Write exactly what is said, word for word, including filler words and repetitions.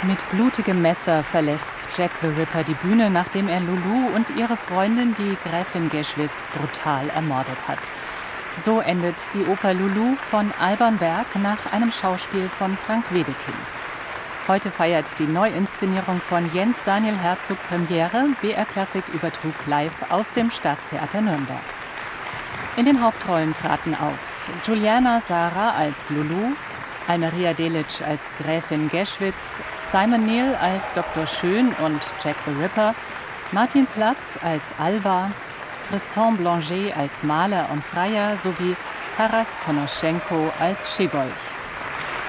Mit blutigem Messer verlässt Jack the Ripper die Bühne, nachdem er Lulu und ihre Freundin, die Gräfin Geschwitz, brutal ermordet hat. So endet die Oper Lulu von Alban Berg nach einem Schauspiel von Frank Wedekind. Heute feiert die Neuinszenierung von Jens Daniel Herzog Premiere. B R Klassik übertrug live aus dem Staatstheater Nürnberg. In den Hauptrollen traten auf Juliana Sara als Lulu, Almeria Delitzsch als Gräfin Geschwitz, Simon Neil als Doktor Schön und Jack the Ripper, Martin Platz als Alva, Tristan Blanger als Maler und Freier sowie Taras Konoschenko als Schigolch.